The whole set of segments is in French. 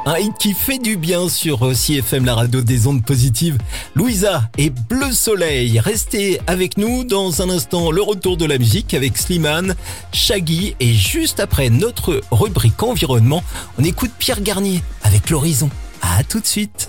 Un hit qui fait du bien sur CFM, la radio des ondes positives. Louisa et Bleu Soleil. Restez avec nous dans un instant, le retour de la musique avec Slimane, Shaggy et juste après notre rubrique environnement, on écoute Pierre Garnier avec l'horizon. À tout de suite.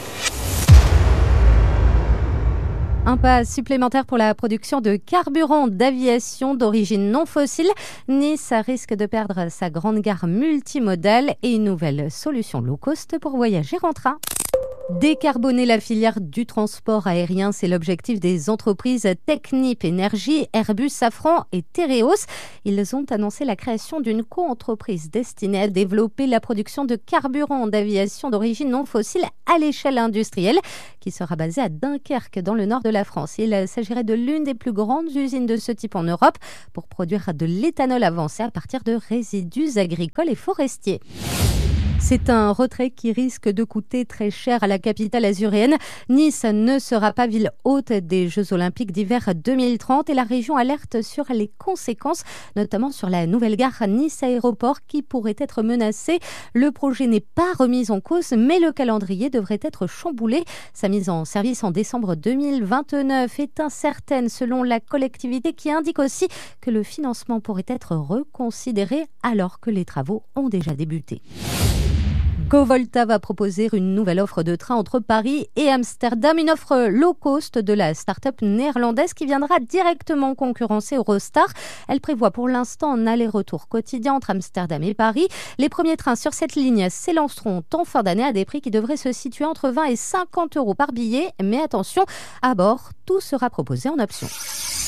Un pas supplémentaire pour la production de carburant d'aviation d'origine non fossile. Nice risque de perdre sa grande gare multimodale et une nouvelle solution low cost pour voyager en train. Décarboner la filière du transport aérien, c'est l'objectif des entreprises Technip Énergie, Airbus, Safran et Tereos. Ils ont annoncé la création d'une co-entreprise destinée à développer la production de carburant d'aviation d'origine non fossile à l'échelle industrielle, qui sera basée à Dunkerque, dans le nord de la France. Il s'agirait de l'une des plus grandes usines de ce type en Europe pour produire de l'éthanol avancé à partir de résidus agricoles et forestiers. C'est un retrait qui risque de coûter très cher à la capitale azuréenne. Nice ne sera pas ville hôte des Jeux Olympiques d'hiver 2030 et la région alerte sur les conséquences, notamment sur la nouvelle gare Nice Aéroport qui pourrait être menacée. Le projet n'est pas remis en cause, mais le calendrier devrait être chamboulé. Sa mise en service en décembre 2029 est incertaine selon la collectivité qui indique aussi que le financement pourrait être reconsidéré alors que les travaux ont déjà débuté. GoVolta va proposer une nouvelle offre de train entre Paris et Amsterdam, une offre low cost de la start-up néerlandaise qui viendra directement concurrencer Eurostar. Elle prévoit pour l'instant un aller-retour quotidien entre Amsterdam et Paris. Les premiers trains sur cette ligne s'élanceront en fin d'année à des prix qui devraient se situer entre 20 et 50 € par billet. Mais attention, à bord, tout sera proposé en option.